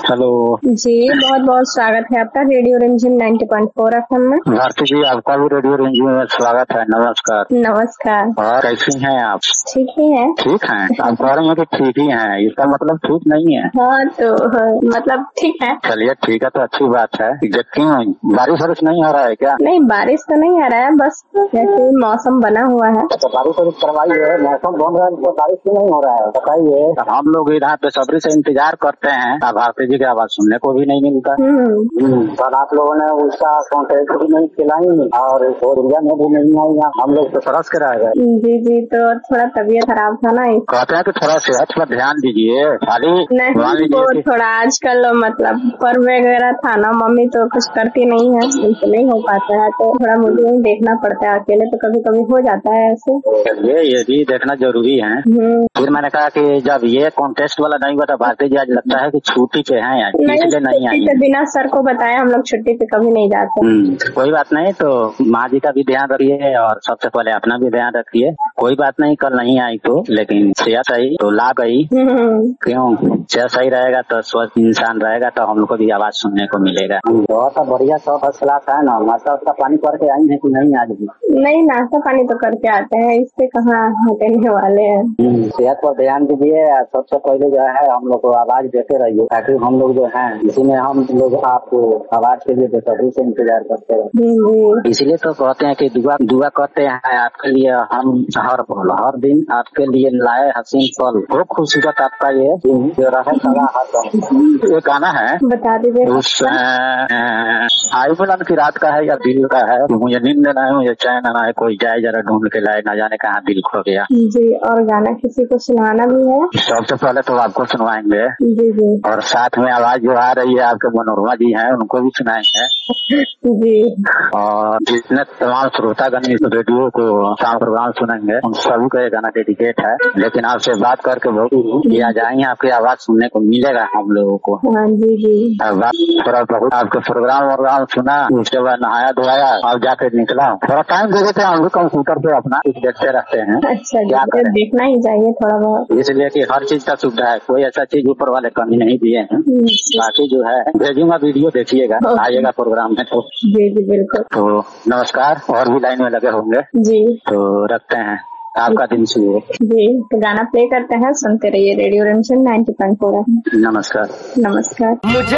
Hello जी, बहुत बहुत स्वागत है आपका रेडियो रिमझिम 90.4 FM में। भारती जी, आपका भी रेडियो रिमझिम में स्वागत है। नमस्कार। नमस्कार। और कैसी हैं आप? ठीक ही है। ठीक हैं? आप कह रही हैं कि ठीक ही हैं, इसका मतलब ठीक नहीं है। हाँ तो मतलब ठीक है। चलिए ठीक है, तो अच्छी बात है। क्यों बारिश वारिश नहीं हो रहा है क्या? नहीं, बारिश तो नहीं आ रहा है, बस जैसे मौसम बना हुआ है। तो बारिश वारिश करवाइए, मौसम बन रहा है तो बारिश क्यों नहीं हो रहा है बताइए। हम लोग इधर बेसब्री से इंतजार करते हैं, अब भारती जी की आवाज सुनने को भी नहीं मिलता। पर आप लोगों ने उसका कॉन्टेक्ट भी नहीं खिलाई और इंडिया में भी नहीं आई, हम लोग तो तरस के रह गए। जी जी, तो थोड़ा तबीयत खराब था ना। कहते हैं कि थोड़ा सेहत पर ध्यान दीजिए। खाली नहीं, वो थोड़ा आजकल मतलब पर्व वगैरह था ना, मम्मी तो कुछ करती नहीं है, उनसे नहीं हो पाता है, तो थोड़ा मुझे ही देखना पड़ता है अकेले, तो कभी कभी हो जाता है ऐसे। ये भी देखना जरूरी है। फिर मैंने कहा कि जब ये कॉन्टेस्ट वाला नहीं हुआ तो भारती जी आज लगता है कि छुट्टी पे हैं, इसलिए नहीं आई। बिना सर को बताए हम लोग छुट्टी पे कभी नहीं जाते। कोई बात नहीं, तो माँ जी का भी ध्यान रखिए और सबसे पहले अपना भी ध्यान रखिए। कोई बात नहीं, कल नहीं आई तो, लेकिन सेहत सही तो ला गई। क्यों सेहत सही रहेगा तो स्वस्थ इंसान रहेगा, तो हम लोग को भी आवाज सुनने को मिलेगा। बहुत बढ़िया, सब फर्स्ट क्लास है ना। नाश्ता उसका पानी करके आई है कि नहीं आज भी? नहीं, नाश्ता पानी तो करके आते हैं, इससे कहाँ हटने वाले हैं। सेहत पर ध्यान दीजिए। सबसे पहले जो है हम लोग को आवाज देते रहिए, ताकि हम लोग जो है इसी में हम लोग आपको आवाज के लिए बेसब्री से इंतजार करते रहे। इसलिए तो कहते हैं कि दुआ करते हैं आपके लिए हम हर दिन आपके लिए लाए हसीन पल। बहुत खूबसूरत आपका ये दिन जो रहे सदा हर। ये गाना है, बता दीजिए। उस आई बुलंद की रात का है या दिल का है, मुझे नींद न आए मुझे चैन न आए, कोई जाए जरा ढूंढ के लाए, न जाने कहाँ दिल खो गया। जी, और गाना किसी को सुनाना भी है? सबसे पहले तो आपको सुनवाएंगे। जी जी। और साथ में आवाज जो आ रही है आपके मनोरमा जी हैं, उनको भी सुनाएंगे। जी। और जितने तमाम श्रोतागण इस रेडियो को शाम प्रोग्राम सुनेंगे उन सभी को ये गाना डेडिकेट है। लेकिन आपसे बात करके बहुत किया जाएंगे, आपकी आवाज सुनने को मिलेगा हम लोगों को। हाँ जी जी। थोड़ा बहुत आपके प्रोग्राम सुना, उसके बाद नहाया धोया और जाकर निकला। थोड़ा टाइम दे देते हैं, हम भी कंप्यूटर पे अपना कुछ देखते रहते हैं। अच्छा, क्या देखना ही चाहिए थोड़ा बहुत, इसलिए कि हर चीज का सुविधा है, कोई ऐसा चीज ऊपर वाले कमी नहीं दिए हैं। बाकी जो है भेजूंगा, वीडियो देखिएगा, आइएगा प्रोग्राम में तो। जी जी बिल्कुल। तो नमस्कार, और भी लाइन में लगे होंगे जी, तो रखते हैं, आपका दिन शुरू हो। जी, तो गाना प्ले करते हैं, सुनते रहिए रेडियो रिमझिम 90.4। नमस्कार। नमस्कार।